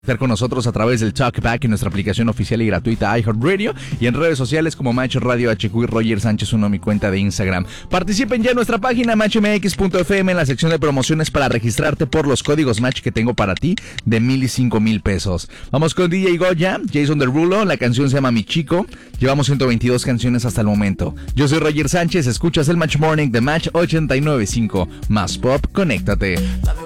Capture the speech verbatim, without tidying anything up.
Estar con nosotros a través del Talkback en nuestra aplicación oficial y gratuita iHeartRadio y en redes sociales como Macho Radio H Q y Roger Sánchez uno, mi cuenta de Instagram. Participen ya en nuestra página match m x punto f m en la sección de promociones para registrarte por los códigos Match que tengo para ti de mil y cinco mil pesos. Vamos con D J Goya, Jason Derulo, la canción se llama Mi Chico. Llevamos ciento veintidós canciones hasta el momento. Yo soy Roger Sánchez, escuchas el Match Morning de Match ochenta y nueve punto cinco. Más pop, conéctate.